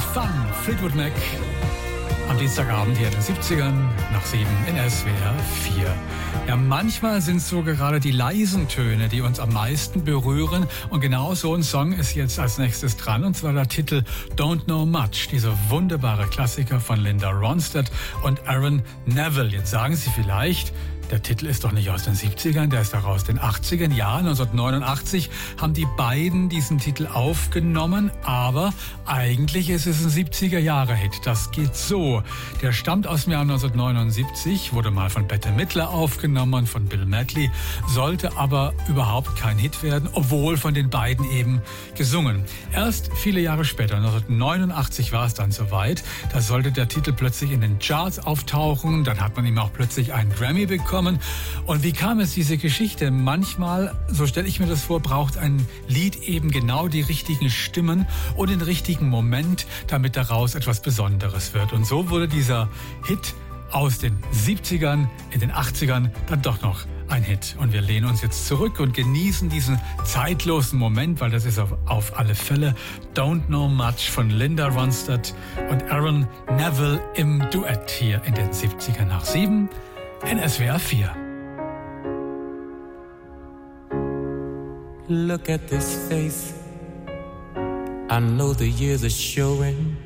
Fun, Fleetwood Mac. Am Dienstagabend hier in den 70ern, nach 7 in SWR 4. Ja, manchmal sind es so gerade die leisen Töne, die uns am meisten berühren. Und genau so ein Song ist jetzt als nächstes dran. Und zwar der Titel Don't Know Much. Dieser wunderbare Klassiker von Linda Ronstadt und Aaron Neville. Jetzt sagen Sie vielleicht, der Titel ist doch nicht aus den 70ern, der ist doch aus den 80ern. Ja, 1989 haben die beiden diesen Titel aufgenommen, aber eigentlich ist es ein 70er-Jahre-Hit. Das geht so. Der stammt aus dem Jahr 1979, wurde mal von Bette Midler aufgenommen, von Bill Medley, sollte aber überhaupt kein Hit werden, obwohl von den beiden eben gesungen. Erst viele Jahre später, 1989 war es dann soweit, da sollte der Titel plötzlich in den Charts auftauchen, dann hat man ihm auch plötzlich einen Grammy bekommen. Und wie kam es, diese Geschichte? Manchmal, so stelle ich mir das vor, braucht ein Lied eben genau die richtigen Stimmen und den richtigen Moment, damit daraus etwas Besonderes wird. Und so wurde dieser Hit aus den 70ern, in den 80ern dann doch noch ein Hit. Und wir lehnen uns jetzt zurück und genießen diesen zeitlosen Moment, weil das ist auf alle Fälle Don't Know Much von Linda Ronstadt und Aaron Neville im Duett hier in den 70ern nach 7. in SWR 4. Look at this face. I know the years are showing.